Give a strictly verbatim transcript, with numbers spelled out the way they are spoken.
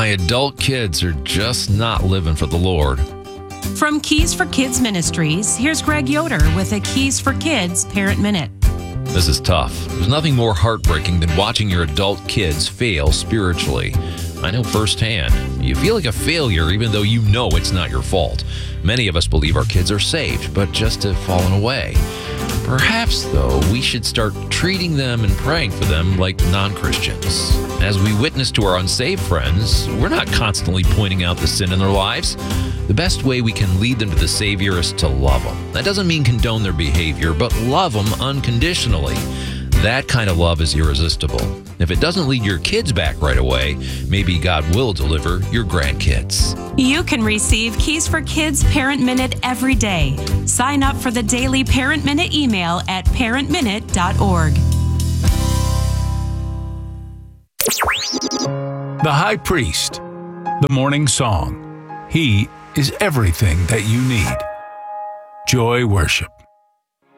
adult kids are just not living for the Lord. From Keys for Kids Ministries, here's Greg Yoder with a Keys for Kids Parent Minute. This is tough. There's nothing more heartbreaking than watching your adult kids fail spiritually. I know firsthand. You feel like a failure even though you know it's not your fault. Many of us believe our kids are saved, but just have fallen away. Perhaps, though, we should start treating them and praying for them like non-Christians. As we witness to our unsaved friends, we're not constantly pointing out the sin in their lives. The best way we can lead them to the Savior is to love them. That doesn't mean condone their behavior, but love them unconditionally. That kind of love is irresistible. If it doesn't lead your kids back right away, maybe God will deliver your grandkids. You can receive Keys for Kids Parent Minute every day. Sign up for the daily Parent Minute email at parent minute dot org. The High Priest, the morning song. He is everything that you need. Joy Worship.